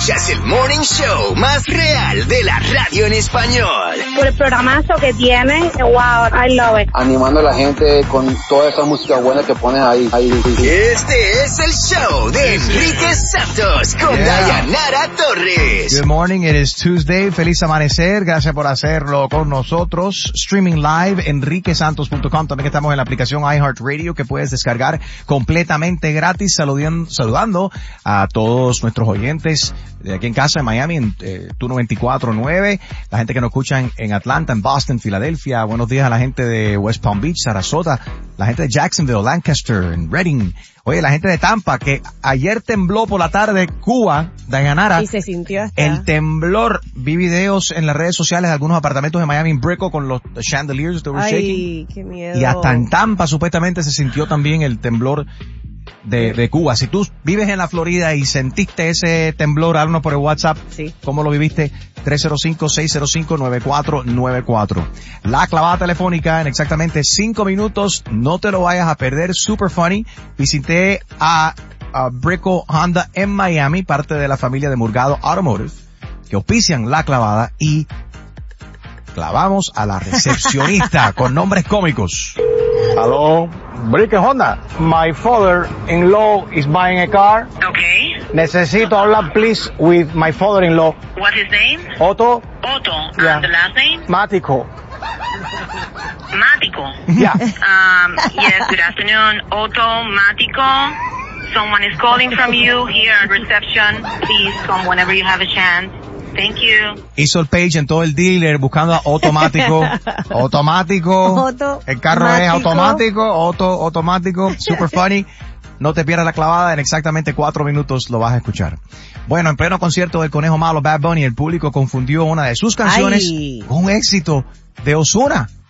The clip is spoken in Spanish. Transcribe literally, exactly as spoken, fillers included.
Escuchas el Morning Show más real de la radio en español. Por el programazo que tienen, wow, I love it. Animando a la gente con toda esa música buena que pones ahí. ahí. Este es el show de Enrique Santos con yeah. Dayanara Torres. Good morning, it is Tuesday. Feliz amanecer. Gracias por hacerlo con nosotros. Streaming live, enrique santos punto com. También estamos en la aplicación iHeartRadio que puedes descargar completamente gratis. Saludando, saludando a todos nuestros oyentes de aquí en casa en Miami, en eh, Tuno veinticuatro nueve, la gente que nos escucha en, en Atlanta, en Boston, Filadelfia. Buenos días a la gente de West Palm Beach, Sarasota, la gente de Jacksonville, Lancaster, en Reading. Oye, la gente de Tampa, que ayer tembló por la tarde Cuba, Dayanara. Y se sintió hasta... El temblor. Vi videos en las redes sociales de algunos apartamentos de Miami en Brickell con los chandeliers that were Ay, shaking. Qué miedo. Y hasta en Tampa supuestamente se sintió también el temblor de, de Cuba. Si tú vives en la Florida y sentiste ese temblor, háblanos por el WhatsApp. Sí. ¿Cómo lo viviste? tres cero cinco, seis cero cinco, nueve cuatro nueve cuatro. La clavada telefónica en exactamente cinco minutos. No te lo vayas a perder. Super funny. Visité a, a Brickell Honda en Miami, parte de la familia de Murgado Automotive, que auspician la clavada, y clavamos a la recepcionista con nombres cómicos. Hello, Brickell Honda. My father-in-law is buying a car. Okay. Necesito hablar, please, with my father-in-law. What's his name? Otto. Otto. Yeah. And the last name? Mático. Mático. Yeah. Um, yes, good afternoon. Otto Mático. Someone is calling from you here at reception. Please come whenever you have a chance. Thank you. Hizo el page en todo el dealer buscando a automático. automático. Auto el carro mático. es automático. Auto, automático. Super funny. No te pierdas la clavada. En exactamente cuatro minutos lo vas a escuchar. Bueno, en pleno concierto del Conejo Malo, Bad Bunny, el público confundió una de sus canciones Ay. con un éxito de Ozuna.